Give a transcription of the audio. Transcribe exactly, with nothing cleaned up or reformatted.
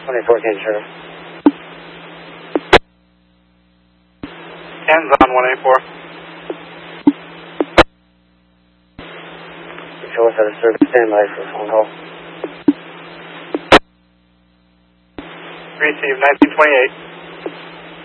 twenty-four, Kansas Sheriff. Hands on one eighty-four. Show us how to service standby for phone call. Receive nineteen twenty-eight.